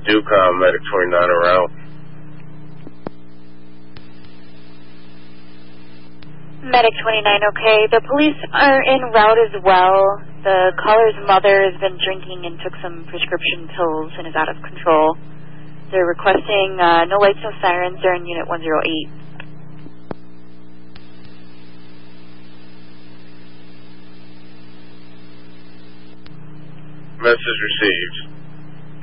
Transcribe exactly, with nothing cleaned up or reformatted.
Do call Medic twenty-nine around. Medic twenty-nine, okay. The police are en route as well. The caller's mother has been drinking and took some prescription pills and is out of control. They're requesting uh, no lights, no sirens. They're in Unit one oh eight. Message received.